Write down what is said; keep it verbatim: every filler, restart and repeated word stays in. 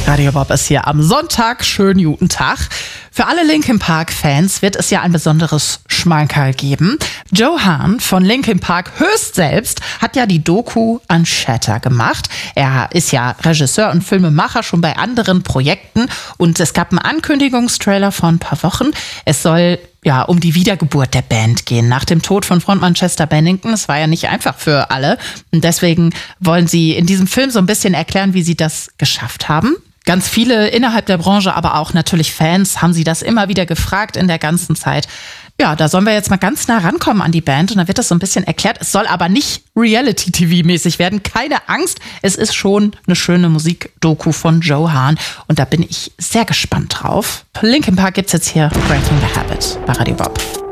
Radio Bob ist hier am Sonntag. Schönen guten Tag. Für alle Linkin Park-Fans wird es ja ein besonderes Schmankerl geben. Joe Hahn von Linkin Park höchst selbst hat ja die Doku Unshatter gemacht. Er ist ja Regisseur und Filmemacher schon bei anderen Projekten und es gab einen Ankündigungstrailer vor ein paar Wochen. Es soll ja um die Wiedergeburt der Band gehen nach dem Tod von Frontmann Chester Bennington. Es war ja nicht einfach für alle und deswegen wollen sie in diesem Film so ein bisschen erklären, wie sie das geschafft haben. Ganz viele innerhalb der Branche, aber auch natürlich Fans, haben sie das immer wieder gefragt in der ganzen Zeit. Ja, da sollen wir jetzt mal ganz nah rankommen an die Band und dann wird das so ein bisschen erklärt. Es soll aber nicht Reality-T V-mäßig werden. Keine Angst, es ist schon eine schöne Musikdoku von Joe Hahn und da bin ich sehr gespannt drauf. Linkin Park gibt's jetzt hier Breaking the Habit bei Radio Bob.